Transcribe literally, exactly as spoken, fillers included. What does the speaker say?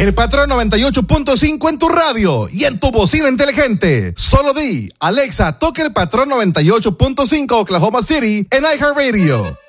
El Patrón noventa y ocho punto cinco en tu radio y en tu bocina inteligente. Solo di, Alexa, toca el Patrón noventa y ocho punto cinco Oklahoma City en iHeartRadio.